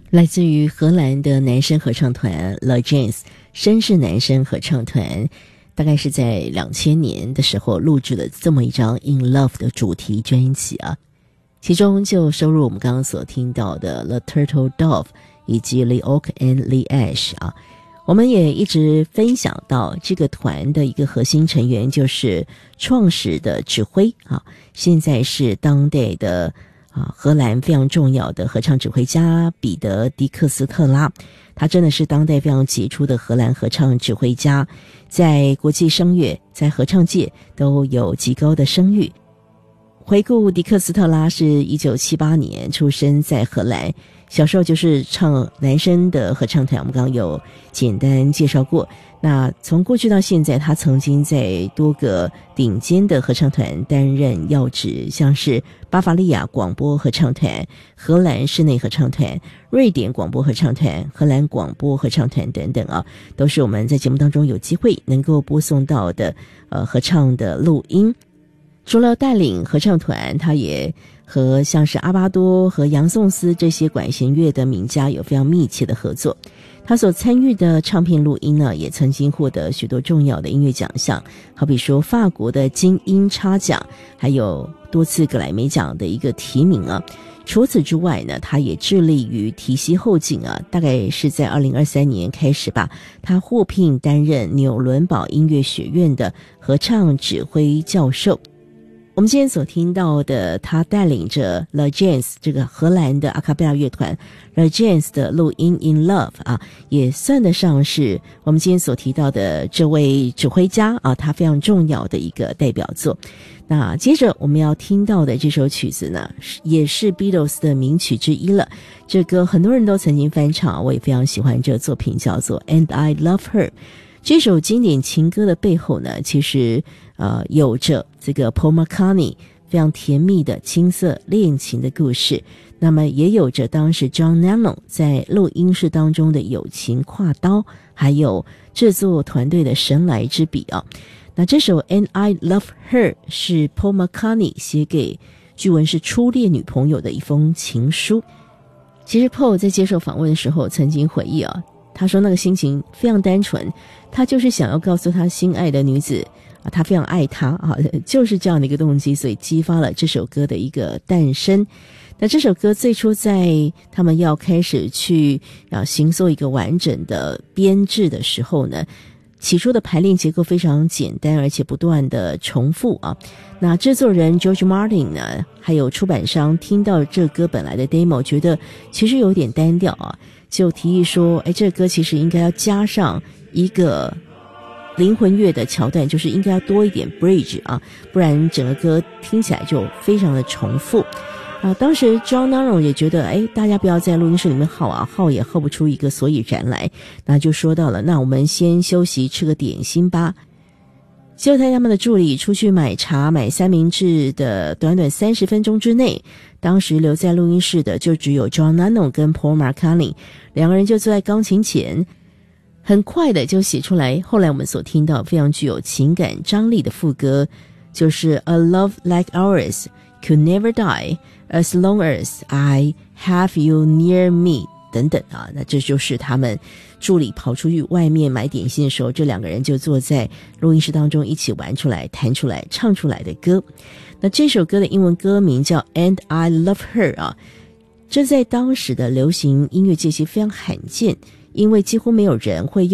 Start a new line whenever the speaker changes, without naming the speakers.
来自于荷兰的男声合唱团 Le Gens 绅士男声合唱团，大概是在2000年的时候录制了这么一张 In Love 的主题专辑啊，其中就收录我们刚刚所听到的 The Turtle Dove 以及 The Oak and the Ash 啊。我们也一直分享到这个团的一个核心成员就是创始的指挥啊，现在是当代的荷兰非常重要的合唱指挥家彼得·迪克斯特拉，他真的是当代非常杰出的荷兰合唱指挥家，在国际声乐在合唱界都有极高的声誉。回顾迪克斯特拉是1978年出生在荷兰，小时候就是唱男声的合唱团，我们刚刚有简单介绍过。那从过去到现在，他曾经在多个顶尖的合唱团担任要职，像是巴伐利亚广播合唱团、荷兰室内合唱团、瑞典广播合唱团、荷兰广播合唱团等等啊，都是我们在节目当中有机会能够播送到的合唱的录音。除了带领合唱团，他也和像是阿巴多和杨颂斯这些管弦乐的名家有非常密切的合作。他所参与的唱片录音呢，也曾经获得许多重要的音乐奖项，好比说法国的金音叉奖，还有多次格莱美奖的一个提名啊。除此之外呢，他也致力于提携后进啊，大概是在2023年开始吧，他获聘担任纽伦堡音乐学院的合唱指挥教授。我们今天所听到的，他带领着 Le Gens 这个荷兰的阿卡贝拉乐团 Le Gens 的录音 In Love 啊，也算得上是我们今天所提到的这位指挥家啊，他非常重要的一个代表作。那接着我们要听到的这首曲子呢，也是 Beatles 的名曲之一了。这歌很多人都曾经翻唱，我也非常喜欢这个作品，叫做 And I Love Her。这首经典情歌的背后呢，其实有着这个 Paul McCartney 非常甜蜜的青涩恋情的故事，那么也有着当时 John Lennon 在录音室当中的友情跨刀，还有制作团队的神来之笔啊。那这首 And I Love Her 是 Paul McCartney 写给据闻是初恋女朋友的一封情书。其实 Paul 在接受访问的时候曾经回忆啊，他说那个心情非常单纯，他就是想要告诉他心爱的女子他非常爱她啊，就是这样的一个动机，所以激发了这首歌的一个诞生。那这首歌最初在他们要开始去形塑一个完整的编制的时候呢，起初的排练结构非常简单，而且不断的重复啊。那制作人 George Martin 呢，还有出版商听到这歌本来的 demo， 觉得其实有点单调啊，就提议说，这歌其实应该要加上一个灵魂乐的桥段，就是应该要多一点 bridge 啊，不然整个歌听起来就非常的重复啊。当时 John Lennon 也觉得大家不要在录音室里面耗啊，耗也耗不出一个所以然来，那就说到了，那我们先休息吃个点心吧。就在他们的助理出去买茶买三明治的短短30分钟之内，当时留在录音室的就只有 John Lennon 跟 Paul McCartney， 两个人就坐在钢琴前，很快的就写出来后来我们所听到非常具有情感张力的副歌，就是 A love like ours could never die as long as I have you near me 等等啊。那这就是他们助理跑出去外面买点心的时候，这两个人就坐在录音室当中一起玩出来弹出来唱出来的歌。那这首歌的英文歌名叫 And I Love Her 啊，这在当时的流行音乐界其实非常罕见，因为几乎没有人会用